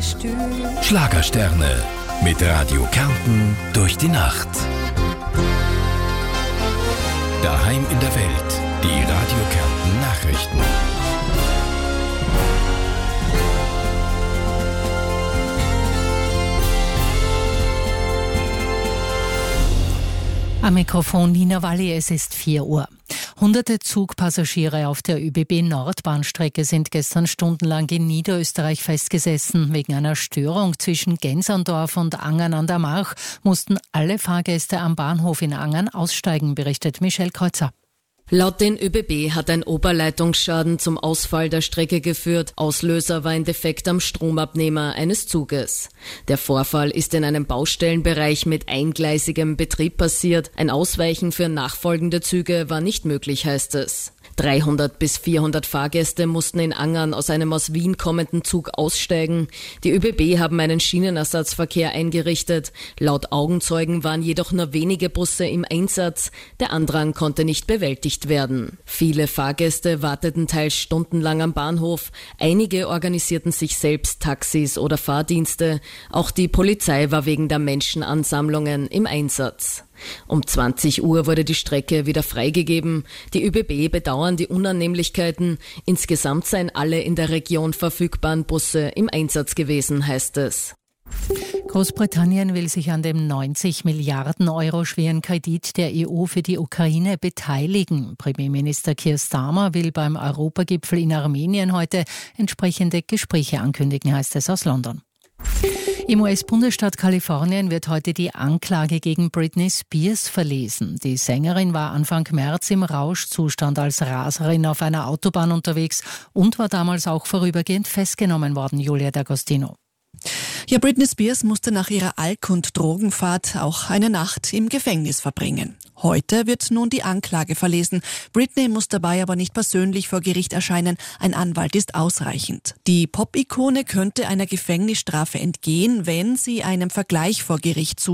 Schlagersterne mit Radio Kärnten durch die Nacht. Daheim in der Welt, die Radio Kärnten Nachrichten. Am Mikrofon Nina Walli, es ist 4 Uhr. Hunderte Zugpassagiere auf der ÖBB-Nordbahnstrecke sind gestern stundenlang in Niederösterreich festgesessen. Wegen einer Störung zwischen Genserndorf und Angern an der March mussten alle Fahrgäste am Bahnhof in Angern aussteigen, berichtet Michelle Kreuzer. Laut den ÖBB hat ein Oberleitungsschaden zum Ausfall der Strecke geführt. Auslöser war ein Defekt am Stromabnehmer eines Zuges. Der Vorfall ist in einem Baustellenbereich mit eingleisigem Betrieb passiert. Ein Ausweichen für nachfolgende Züge war nicht möglich, heißt es. 300 bis 400 Fahrgäste mussten in Angern aus einem aus Wien kommenden Zug aussteigen. Die ÖBB haben einen Schienenersatzverkehr eingerichtet. Laut Augenzeugen waren jedoch nur wenige Busse im Einsatz. Der Andrang konnte nicht bewältigt werden. Viele Fahrgäste warteten teils stundenlang am Bahnhof. Einige organisierten sich selbst Taxis oder Fahrdienste. Auch die Polizei war wegen der Menschenansammlungen im Einsatz. Um 20 Uhr wurde die Strecke wieder freigegeben. Die ÖBB bedauern die Unannehmlichkeiten. Insgesamt seien alle in der Region verfügbaren Busse im Einsatz gewesen, heißt es. Großbritannien will sich an dem 90 Milliarden Euro schweren Kredit der EU für die Ukraine beteiligen. Premierminister Keir Starmer will beim Europagipfel in Armenien heute entsprechende Gespräche ankündigen, heißt es aus London. Im US-Bundesstaat Kalifornien wird heute die Anklage gegen Britney Spears verlesen. Die Sängerin war Anfang März im Rauschzustand als Raserin auf einer Autobahn unterwegs und war damals auch vorübergehend festgenommen worden, Julia D'Agostino. Ja, Britney Spears musste nach ihrer Alk- und Drogenfahrt auch eine Nacht im Gefängnis verbringen. Heute wird nun die Anklage verlesen. Britney muss dabei aber nicht persönlich vor Gericht erscheinen. Ein Anwalt ist ausreichend. Die Pop-Ikone könnte einer Gefängnisstrafe entgehen, wenn sie einem Vergleich vor Gericht zustimmt.